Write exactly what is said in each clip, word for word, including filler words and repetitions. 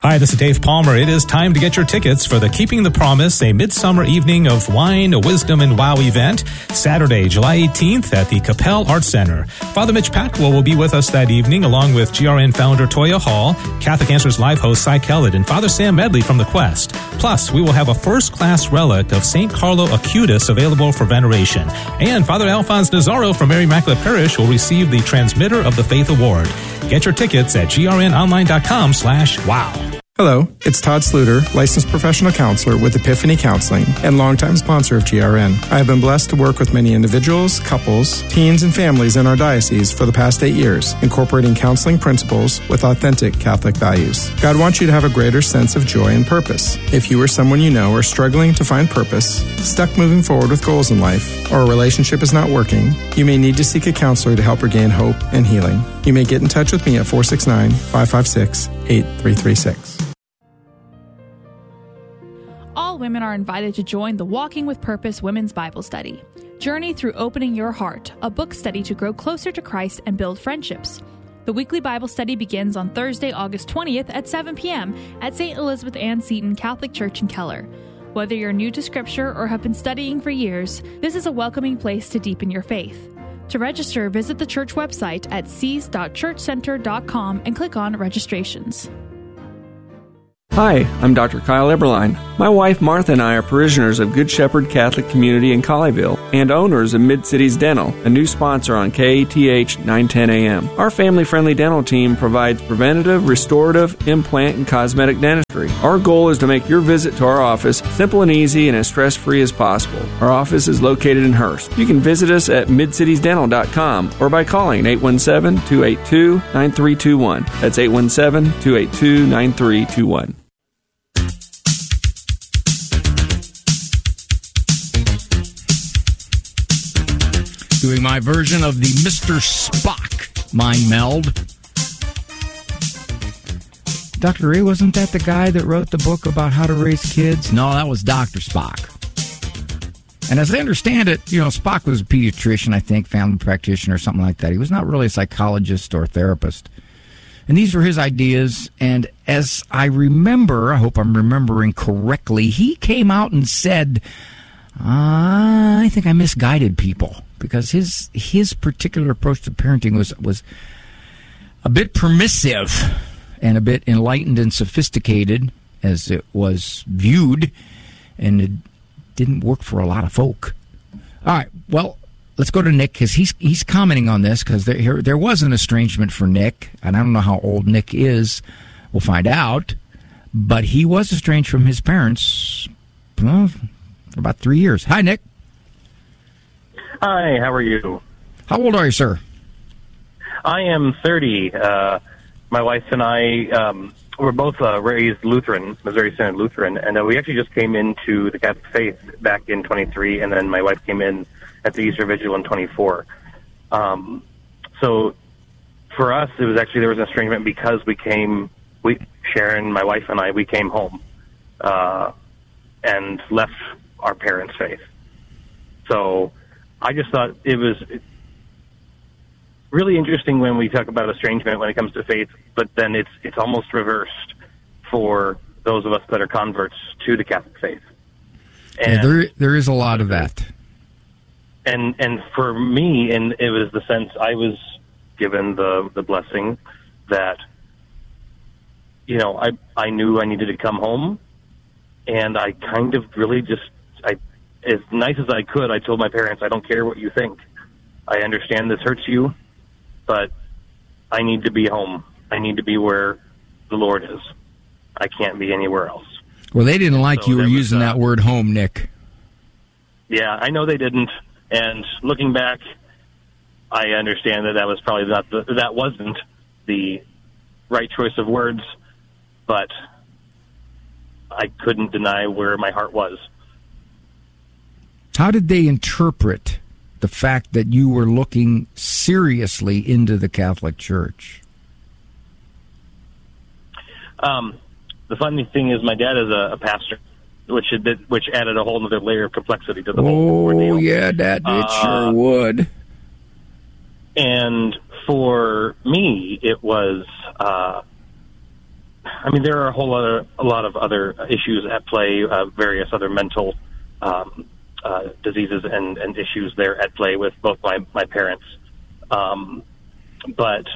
Hi, this is Dave Palmer. It is time to get your tickets for the Keeping the Promise, a midsummer evening of wine, wisdom, and wow event, Saturday, July eighteenth at the Capel Arts Center. Father Mitch Packwell will be with us that evening, along with G R N founder Toya Hall, Catholic Answers Live host Cy Kellett, and Father Sam Medley from the Quest. Plus, we will have a first-class relic of Saint Carlo Acutis available for veneration. And Father Alphonse Nazaro from Mary Immaculate Parish will receive the Transmitter of the Faith Award. Get your tickets at grnonline.com slash wow. Hello, it's Todd Sluter, licensed professional counselor with Epiphany Counseling and longtime sponsor of G R N. I have been blessed to work with many individuals, couples, teens, and families in our diocese for the past eight years, incorporating counseling principles with authentic Catholic values. God wants you to have a greater sense of joy and purpose. If you or someone you know are struggling to find purpose, stuck moving forward with goals in life, or a relationship is not working, you may need to seek a counselor to help regain hope and healing. You may get in touch with me at four six nine, five five six, eight three three six. All women are invited to join the Walking with Purpose Women's Bible Study. Journey through Opening Your Heart, a book study to grow closer to Christ and build friendships. The weekly Bible study begins on Thursday, August twentieth at seven p.m. at Saint Elizabeth Ann Seton Catholic Church in Keller. Whether you're new to Scripture or have been studying for years, this is a welcoming place to deepen your faith. To register, visit the church website at seas dot church center dot com and click on Registrations. Hi, I'm Doctor Kyle Eberline. My wife Martha and I are parishioners of Good Shepherd Catholic Community in Colleyville and owners of Mid-Cities Dental, a new sponsor on K A T H nine ten A M. Our family-friendly dental team provides preventative, restorative, implant, and cosmetic dentistry. Our goal is to make your visit to our office simple and easy and as stress-free as possible. Our office is located in Hearst. You can visit us at mid cities dental dot com or by calling eight one seven, two eight two, nine three two one. That's eight one seven, two eight two, nine three two one. Doing my version of the Mister Spock mind meld. Doctor Ray, wasn't that the guy that wrote the book about how to raise kids? No, that was Doctor Spock. And as I understand it, you know, Spock was a pediatrician, I think, family practitioner or something like that. He was not really a psychologist or therapist. And these were his ideas. And as I remember, I hope I'm remembering correctly, he came out and said, I think I misguided people. Because his his particular approach to parenting was was a bit permissive and a bit enlightened and sophisticated as it was viewed, and it didn't work for a lot of folk. All right, well, let's go to Nick because he's he's commenting on this because there there was an estrangement for Nick, and I don't know how old Nick is. We'll find out, but he was estranged from his parents well, for about three years. Hi, Nick. Hi, how are you? How old are you, sir? I am thirty. Uh, my wife and I um, were both uh, raised Lutheran, Missouri Synod Lutheran, and uh, we actually just came into the Catholic faith back in twenty-three, and then my wife came in at the Easter Vigil in twenty-four. Um, so for us, it was actually, there was an estrangement because we came, we Sharon, my wife and I, we came home uh, and left our parents' faith. So I just thought it was really interesting when we talk about estrangement when it comes to faith, but then it's it's almost reversed for those of us that are converts to the Catholic faith. And, yeah, there there is a lot of that. And and for me, and it was the sense I was given the the blessing that, you know, I I knew I needed to come home, and I kind of really just I. As nice as I could, I told my parents, I don't care what you think. I understand this hurts you, but I need to be home. I need to be where the Lord is. I can't be anywhere else. Well, they didn't like so you were using was, uh, that word home, Nick. Yeah, I know they didn't. And looking back, I understand that that was probably not the, that wasn't the right choice of words, but I couldn't deny where my heart was. How did they interpret the fact that you were looking seriously into the Catholic Church? Um, the funny thing is, my dad is a, a pastor, which had, which added a whole other layer of complexity to the oh, whole ordeal. Oh, yeah, that it uh, sure would. And for me, it was uh, I mean, there are a whole lot of, a lot of other issues at play, uh, various other mental um, uh, diseases and, and issues there at play with both my, my parents. Um, but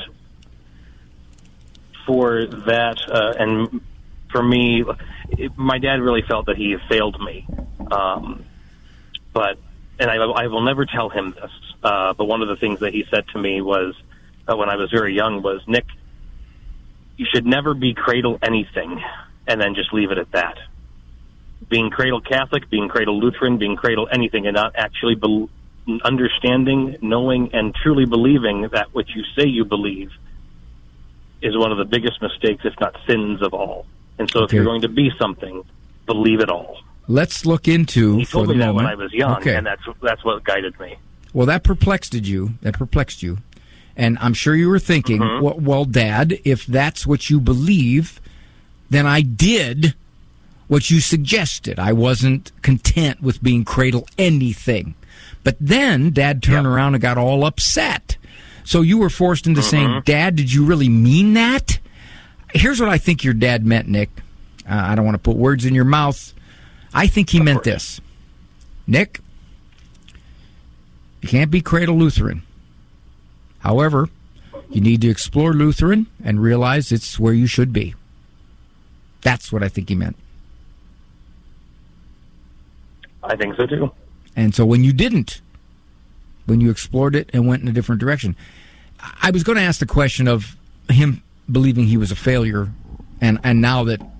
for that, uh, and for me, it, my dad really felt that he failed me. Um, but, and I, I will never tell him this, uh, but one of the things that he said to me was, uh, when I was very young, was, Nick, you should never be cradle anything and then just leave it at that. Being cradle Catholic, being cradle Lutheran, being cradle anything, and not actually be- understanding, knowing, and truly believing that what you say you believe is one of the biggest mistakes, if not sins, of all. And so if Okay. you're going to be something, believe it all. Let's look into, He for told the me that moment, when I was young, okay. and that's that's what guided me. Well, that perplexed you. That perplexed you. And I'm sure you were thinking, Mm-hmm. well, well, Dad, if that's what you believe, then I did what you suggested. I wasn't content with being cradle anything. But then Dad turned Yeah. around and got all upset. So you were forced into Mm-hmm. saying, Dad, did you really mean that? Here's what I think your dad meant, Nick. Uh, I don't want to put words in your mouth. I think he Of meant course. this. Nick, you can't be cradle Lutheran. However, you need to explore Lutheran and realize it's where you should be. That's what I think he meant. I think so, too. And so when you didn't, when you explored it and went in a different direction, I was going to ask the question of him believing he was a failure, and, and now that